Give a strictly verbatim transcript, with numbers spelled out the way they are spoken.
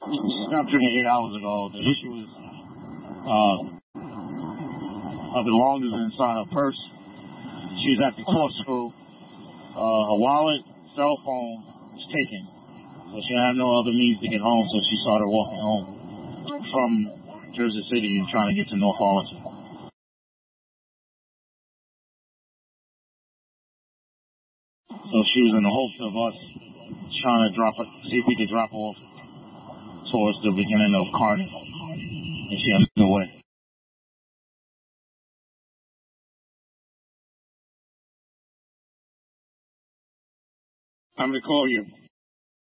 Stopped drinking eight hours ago. The issue is, uh, her belongings inside her purse. She was at the corkscrew. Uh, her wallet, cell phone was taken. So she had no other means to get home, so she started walking home from Jersey City and trying to get to North Arlington. So she was in the hopes of us trying to drop her, see if we could drop her off towards the beginning of Cardiff, and she had moved away. I'm going to call you.